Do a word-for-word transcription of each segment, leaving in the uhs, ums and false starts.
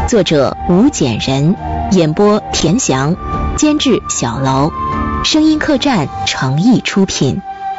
作者吴简人，演播田翔，监制小楼，声音客栈诚意出品。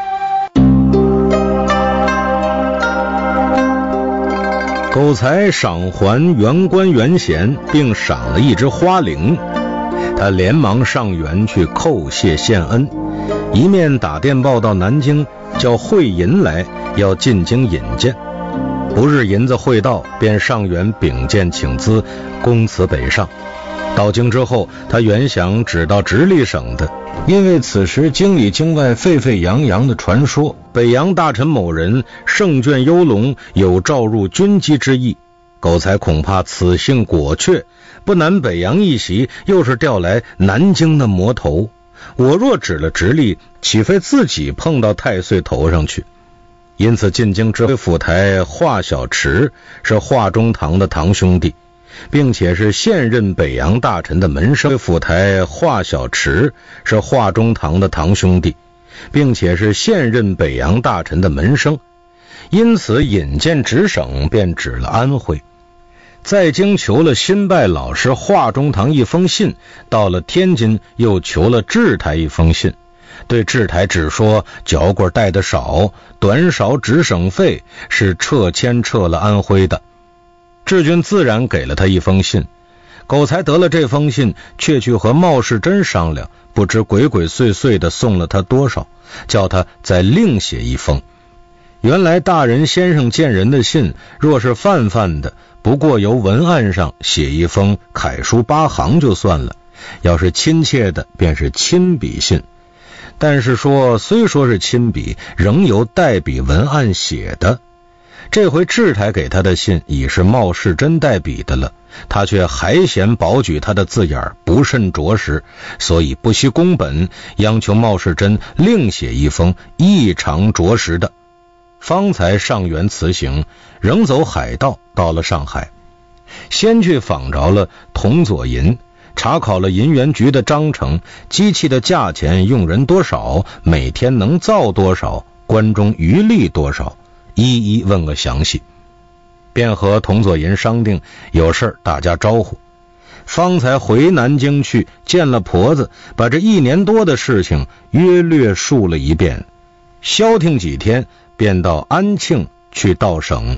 狗才赏还原官原衔，并赏了一只花翎，他连忙上元去叩谢献恩，一面打电报到南京，叫汇银来，要进京引荐。不日银子汇到，便上元禀见请资，公辞北上。到京之后，他原想只到直隶省的，因为此时京里京外沸沸扬扬的传说，北洋大臣某人胜卷幽龙，有召入军机之意。狗才恐怕此信果确，不南北洋一席，又是调来南京的魔头。我若指了直隶，岂非自己碰到太岁头上去？因此进京之后，府台华小池是华中堂的堂兄弟，并且是现任北洋大臣的门生。府台华小池是华中堂的堂兄弟，并且是现任北洋大臣的门生，因此引荐直省，便指了安徽。在京求了新拜老师华中堂一封信，到了天津又求了制台一封信，对制台只说脚棍带的少，短少直省费，是撤迁撤了安徽的。志军自然给了他一封信，狗才得了这封信，却去和茂世珍商量，不知鬼鬼祟祟的送了他多少，叫他再另写一封。原来大人先生见人的信，若是泛泛的，不过由文案上写一封楷书八行就算了，要是亲切的，便是亲笔信。但是说虽说是亲笔，仍由代笔文案写的。这回制台给他的信已是茂世珍代笔的了，他却还嫌保举他的字眼不甚着实，所以不惜工本，央求茂世珍另写一封异常着实的。方才上元辞行，仍走海道，到了上海，先去访着了童佐银，查考了银元局的章程，机器的价钱，用人多少，每天能造多少，关中余力多少，一一问个详细，便和童佐银商定，有事大家招呼。方才回南京去见了婆子，把这一年多的事情约略述了一遍，消停几天，便到安庆去到省。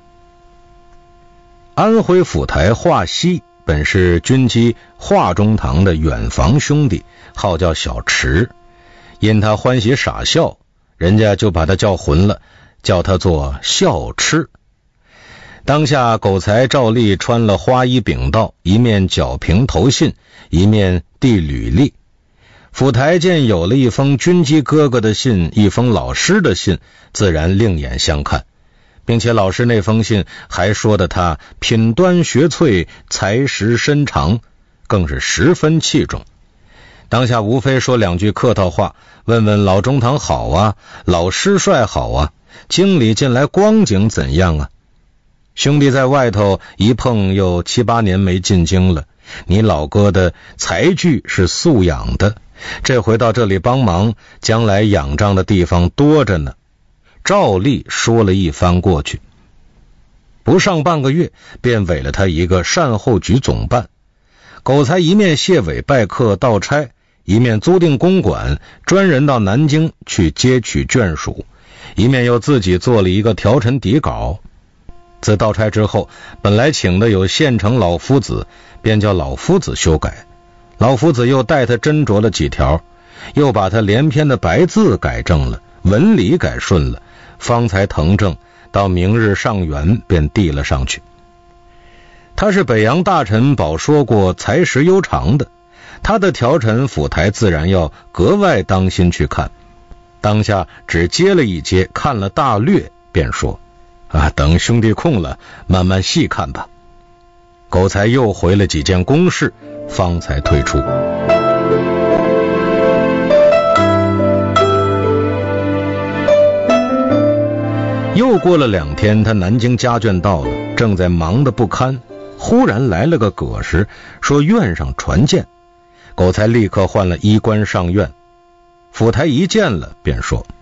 安徽府台华西本是军机华中堂的远房兄弟，号叫小池，因他欢喜傻笑，人家就把他叫混了，叫他做笑痴。当下狗才照例穿了花衣禀到，一面缴平投信，一面递履历。府台见有了一封军机哥哥的信，一封老师的信，自然另眼相看，并且老师那封信还说的他品端学萃，才识深长，更是十分器重。当下无非说两句客套话，问问老中堂好啊，老师帅好啊，京里近来光景怎样啊？兄弟在外头一碰又七八年没进京了，你老哥的才具是素养的，这回到这里帮忙，将来仰仗的地方多着呢。照例说了一番过去，不上半个月，便委了他一个善后局总办。狗才一面谢委拜客到差，一面租订公馆，专人到南京去接取眷属，一面又自己做了一个条陈底稿。自到差之后，本来请的有县城老夫子，便叫老夫子修改。老夫子又带他斟酌了几条，又把他连篇的白字改正了，文理改顺了，方才誊正，到明日上元便递了上去。他是北洋大臣保说过才识悠长的，他的条陈府台自然要格外当心去看。当下只接了一接，看了大略，便说啊，等兄弟空了慢慢细看吧。狗才又回了几件公事，方才退出。又过了两天，他南京家眷到了，正在忙得不堪，忽然来了个葛氏，说院上传见。狗才立刻换了衣冠上院，府台一见了，便说